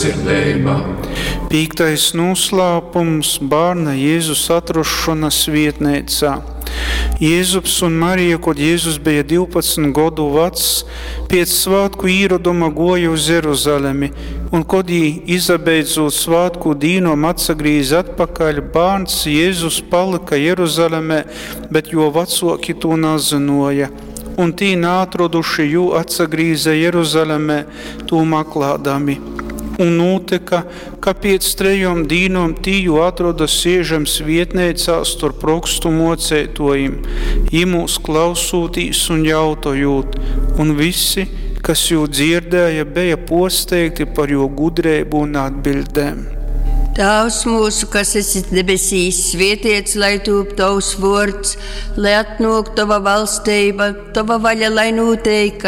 žēlsirdība. 5. noslēpums – bērna Jēzus atrašanās vietnīcā. Jēzus un Marija, kad Jēzus bija 12 gadu vecs, pēc svētku īraduma goja uz Jeruzalemi, un kad jī izabeidzot svētku dīnom atsagrīz atpakaļ, bērns Jēzus palika Jeruzalemē, bet jo vecāki to nezināja. Un tī neatroduši jū atsagrīza Jeruzalemē, to meklēdami. Un notika, ka pēc 3 dīnom tīju atroda siežams vietneicās tur prokstu moceitojim, jimūs klausūtīs un jautojūt, un visi, kas jū dzirdēja, bija posteigti par jū gudreibu un atbildēm. Tēvs mūsu, kas esi debesīs, svētīts, lai tūp tavs vārds, lai atnāk tava valstība, tava vaļa, lai notiek,